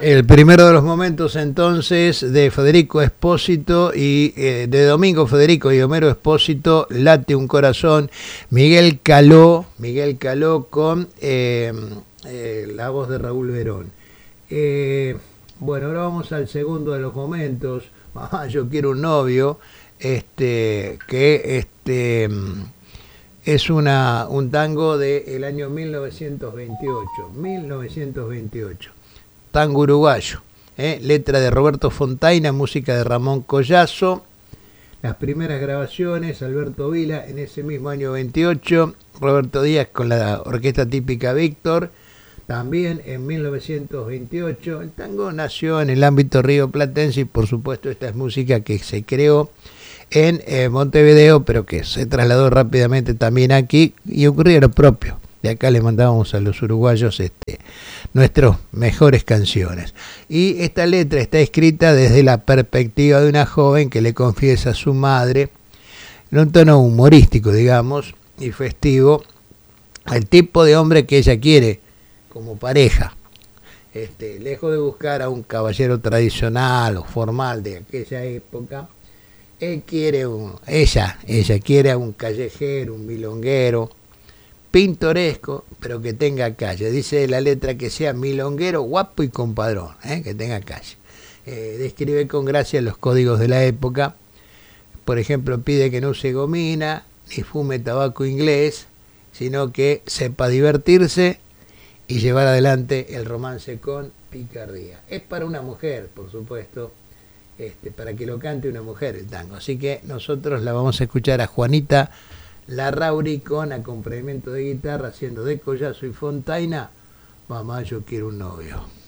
El primero de los momentos entonces de Federico Espósito y de Domingo Federico y Homero Espósito, Late un corazón, Miguel Caló con la voz de Raúl Verón. Bueno, ahora vamos al segundo de los momentos, Mamá, yo quiero un novio, que es un tango del año 1928. Tango uruguayo, letra de Roberto Fontaina, música de Ramón Collazo. Las primeras grabaciones, Alberto Vila en ese mismo año 28, Roberto Díaz con la orquesta típica Víctor, también en 1928. El tango nació en el ámbito rioplatense y por supuesto esta es música que se creó en Montevideo, pero que se trasladó rápidamente también aquí y ocurrió lo propio. De acá le mandábamos a los uruguayos nuestras mejores canciones. Y esta letra está escrita desde la perspectiva de una joven que le confiesa a su madre, en un tono humorístico, digamos, y festivo, el tipo de hombre que ella quiere como pareja. Lejos de buscar a un caballero tradicional o formal de aquella época, ella quiere a un callejero, un milonguero, pintoresco, pero que tenga calle. Dice la letra que sea milonguero, guapo y compadrón, que tenga calle. Describe con gracia los códigos de la época. Por ejemplo, pide que no use gomina, ni fume tabaco inglés, sino que sepa divertirse y llevar adelante el romance con picardía. Es para una mujer, por supuesto, para que lo cante una mujer el tango. Así que nosotros la vamos a escuchar a Juanita Larrauri con acompañamiento de guitarra haciendo de Collazo y Fontaina, Mamá, yo quiero un novio.